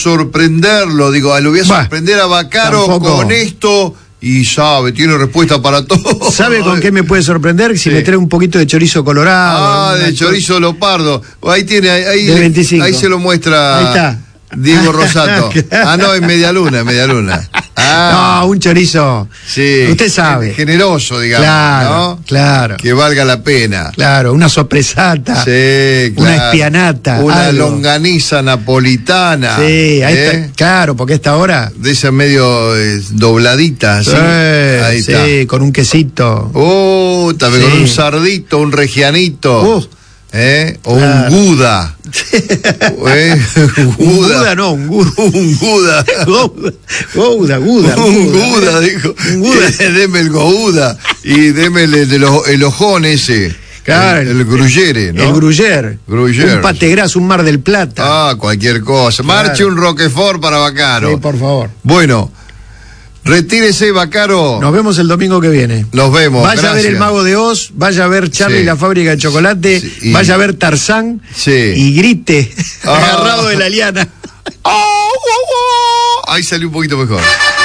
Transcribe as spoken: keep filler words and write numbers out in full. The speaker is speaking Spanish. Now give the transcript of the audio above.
sorprenderlo, digo, lo voy a Bah, sorprender a Vaccaro tampoco. con esto, y sabe, tiene respuesta para todo. ¿Sabe con qué me puede sorprender? Si Sí. me trae un poquito de chorizo colorado. Ah, una de co- chorizo Lopardo. Ahí tiene, ahí, ahí, De le- veinticinco. ahí se lo muestra Ahí está. Diego Rosato. Claro. Ah, no, es media luna, media luna. Ah, No, un chorizo. sí. Usted sabe. Generoso, digamos, Claro, ¿no? claro. Que valga la pena. Claro, una sorpresata. Sí, claro. Una espianata. Una algo. longaniza napolitana. Sí, ahí ¿eh? está. Claro, porque a esta hora. De esa medio eh, dobladita, así. Sí, Ahí sí, está. con un quesito. Oh, también Sí. con un sardito, un regianito. Uh, ¿eh? O claro. un Guda. ¿Eh? Un Guda, no, un Guda. Un Guda. Gouda, Guda. Un Guda, dijo. Un Guda. Eh, deme el Gouda y deme el, el, el ojón ese. Claro. El, el gruyere, ¿no? El gruyer. Gruyère. Un pategras, un Mar del Plata. Ah, cualquier cosa. Claro. Marche un Roquefort para Vaccaro. Sí, por favor. Bueno, retírese, Vaccaro. Nos vemos el domingo que viene. Nos vemos. Vaya a ver gracias. El Mago de Oz, vaya a ver Charlie Sí. y la fábrica de chocolate, Sí, y- vaya a ver Tarzán Sí. y grite Ah. agarrado de la liana. ¡Oh, oh, oh! Ahí salió un poquito mejor.